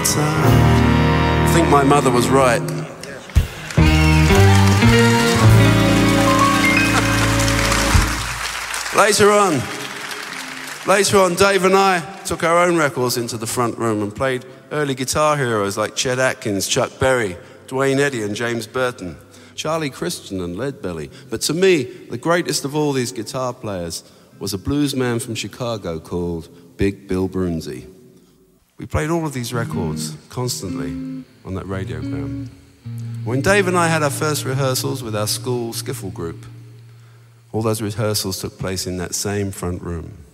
I think my mother was right. Later on, Dave and I took our own records into the front room and played early guitar heroes like Chet Atkins, Chuck Berry, Dwayne Eddy and James Burton, Charlie Christian and Leadbelly. But to me, the greatest of all these guitar players was a blues man from Chicago called Big Bill Broonzy. We played all of these records constantly on that radiogram. When Dave and I had our first rehearsals with our school skiffle group, all those rehearsals took place in that same front room.